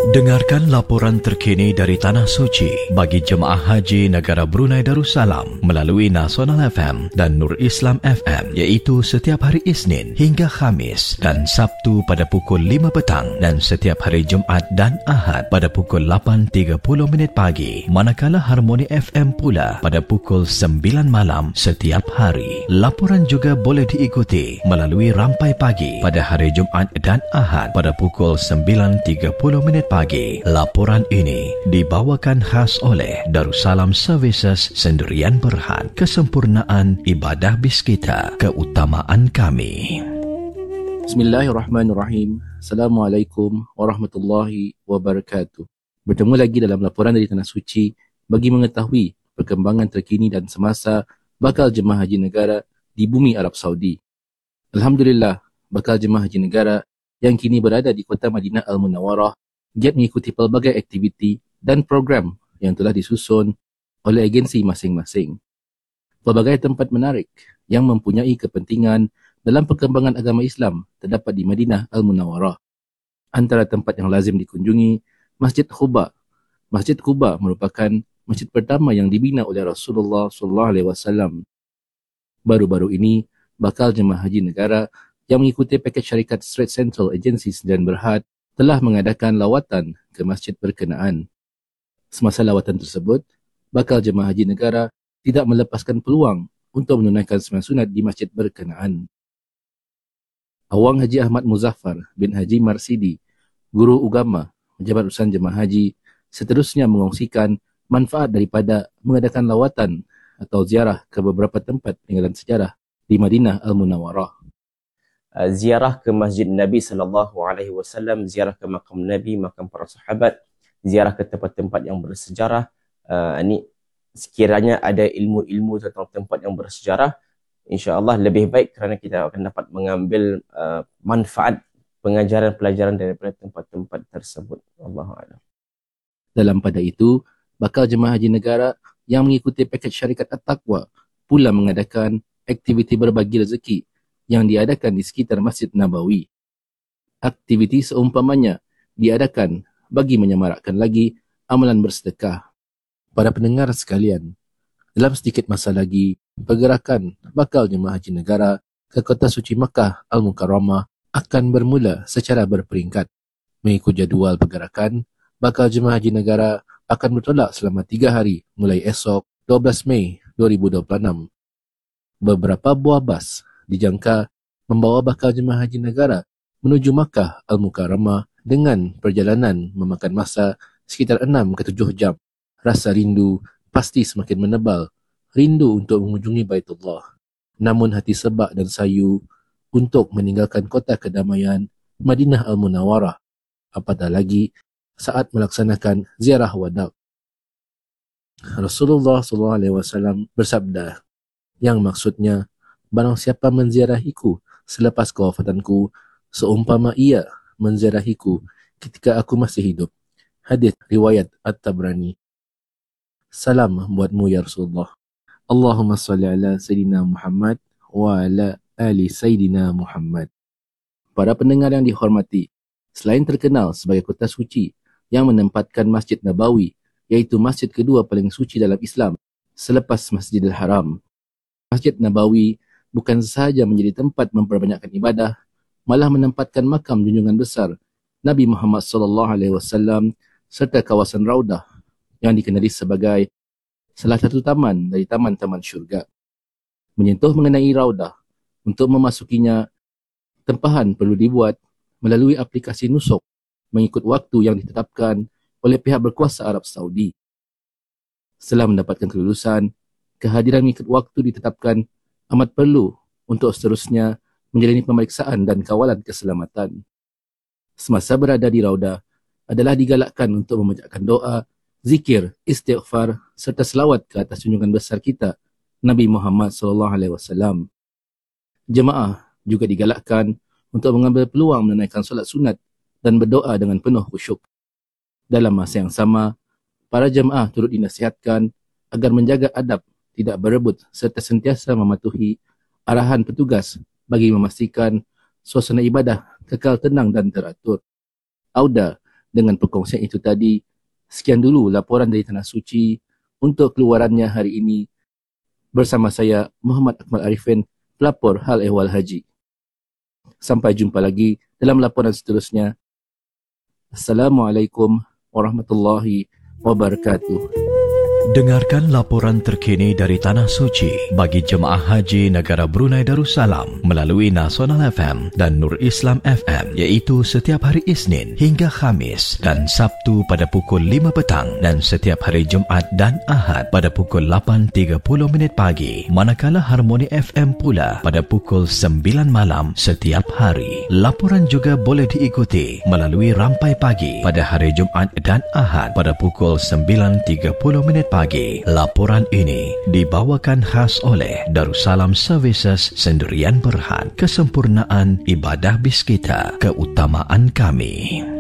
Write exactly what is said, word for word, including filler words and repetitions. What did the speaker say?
Dengarkan laporan terkini dari Tanah Suci bagi jemaah haji negara Brunei Darussalam melalui Nasional F M dan Nur Islam F M, iaitu setiap hari Isnin hingga Khamis dan Sabtu pada pukul lima petang dan setiap hari Jumaat dan Ahad pada pukul lapan tiga puluh minit pagi, manakala Harmoni F M pula pada pukul sembilan malam setiap hari. Laporan juga boleh diikuti melalui Rampai Pagi pada hari Jumaat dan Ahad pada pukul sembilan tiga puluh minit pagi. Laporan ini dibawakan khas oleh Darussalam Services Sendirian Berhad. Kesempurnaan ibadah bis kita, keutamaan kami. Bismillahirrahmanirrahim. Assalamualaikum warahmatullahi wabarakatuh. Bertemu lagi dalam laporan dari Tanah Suci bagi mengetahui perkembangan terkini dan semasa bakal jemaah haji negara di bumi Arab Saudi. Alhamdulillah, bakal jemaah haji negara yang kini berada di kota Madinah Al-Munawwarah giat mengikuti pelbagai aktiviti dan program yang telah disusun oleh agensi masing-masing. Pelbagai tempat menarik yang mempunyai kepentingan dalam perkembangan agama Islam terdapat di Madinah Al-Munawwarah. Antara tempat yang lazim dikunjungi, Masjid Quba. Masjid Quba merupakan masjid pertama yang dibina oleh Rasulullah sallallahu alaihi wasallam. Baru-baru ini, bakal jemaah haji negara yang mengikuti pakej syarikat Strait Central Agency Sendirian Berhad telah mengadakan lawatan ke masjid berkenaan. Semasa lawatan tersebut, bakal jemaah haji negara tidak melepaskan peluang untuk menunaikan sembahyang sunat di masjid berkenaan. Awang Haji Ahmad Muzaffar bin Haji Marsidi, guru agama, pejabat urusan jemaah haji, seterusnya mengongsikan manfaat daripada mengadakan lawatan atau ziarah ke beberapa tempat peninggalan sejarah di Madinah Al-Munawwarah. Uh, ziarah ke Masjid Nabi sallallahu alaihi wasallam, ziarah ke makam Nabi, makam para sahabat, ziarah ke tempat-tempat yang bersejarah. Uh, ini sekiranya ada ilmu-ilmu tentang tempat yang bersejarah, insya-Allah lebih baik kerana kita akan dapat mengambil uh, manfaat pengajaran pelajaran daripada tempat-tempat tersebut. Allahu a'lam. Dalam pada itu, bakal jemaah haji negara yang mengikuti pakej syarikat At-Taqwa pula mengadakan aktiviti berbagi rezeki yang diadakan di sekitar Masjid Nabawi. Aktiviti seumpamanya diadakan bagi menyemarakkan lagi amalan bersedekah. Para pendengar sekalian, dalam sedikit masa lagi, pergerakan bakal jemaah haji negara ke kota suci Makkah Al-Mukarramah akan bermula secara berperingkat. Mengikut jadual pergerakan, bakal jemaah haji negara akan bertolak selama tiga hari mulai esok dua belas Mei dua ribu dua puluh enam. Beberapa buah bas dijangka membawa bakal jemaah haji negara menuju Makkah Al-Mukarramah dengan perjalanan memakan masa sekitar enam ke tujuh jam. Rasa rindu pasti semakin menebal, rindu untuk mengunjungi Baitullah. Namun hati sebak dan sayu untuk meninggalkan kota kedamaian Madinah Al-Munawwarah, apatah lagi saat melaksanakan ziarah wada. Rasulullah sallallahu alaihi wasallam bersabda, yang maksudnya, barang siapa menziarahiku selepas kewafatanku, seumpama ia menziarahiku ketika aku masih hidup. Hadis riwayat At-Tabrani. Salam buatmu ya Rasulullah. Allahumma salli ala Sayyidina Muhammad wa ala ali Sayyidina Muhammad. Para pendengar yang dihormati, selain terkenal sebagai kota suci yang menempatkan Masjid Nabawi, iaitu masjid kedua paling suci dalam Islam selepas Masjidil Haram, Masjid Nabawi bukan sahaja menjadi tempat memperbanyakkan ibadah, malah menempatkan makam junjungan besar Nabi Muhammad sallallahu alaihi wasallam serta kawasan Raudah yang dikenali sebagai salah satu taman dari taman-taman syurga. Menyentuh mengenai Raudah, untuk memasukinya, tempahan perlu dibuat melalui aplikasi Nusuk mengikut waktu yang ditetapkan oleh pihak berkuasa Arab Saudi. Setelah mendapatkan kelulusan, kehadiran mengikut waktu ditetapkan amat perlu untuk seterusnya menjalani pemeriksaan dan kawalan keselamatan. Semasa berada di Raudah adalah digalakkan untuk membacakan doa, zikir, istighfar serta selawat ke atas junjungan besar kita, Nabi Muhammad sallallahu alaihi wasallam. Jemaah juga digalakkan untuk mengambil peluang menunaikan solat sunat dan berdoa dengan penuh khusyuk. Dalam masa yang sama, para jemaah turut dinasihatkan agar menjaga adab, tidak berebut serta sentiasa mematuhi arahan petugas bagi memastikan suasana ibadah kekal tenang dan teratur. Auda Dengan perkongsian itu tadi, sekian dulu laporan dari Tanah Suci untuk keluarannya hari ini bersama saya Muhammad Akmal Arifin, pelapor hal ehwal haji. Sampai jumpa lagi dalam laporan seterusnya. Assalamualaikum warahmatullahi wabarakatuh. Dengarkan laporan terkini dari Tanah Suci bagi jemaah haji negara Brunei Darussalam melalui Nasional F M dan Nur Islam F M, iaitu setiap hari Isnin hingga Khamis dan Sabtu pada pukul lima petang dan setiap hari Jumaat dan Ahad pada pukul lapan tiga puluh minit pagi, manakala Harmoni F M pula pada pukul sembilan malam setiap hari. Laporan juga boleh diikuti melalui Rampai Pagi pada hari Jumaat dan Ahad pada pukul sembilan tiga puluh minit pagi. Laporan ini dibawakan khas oleh Darussalam Services Sendirian Berhad. Kesempurnaan ibadah bis kita, keutamaan kami.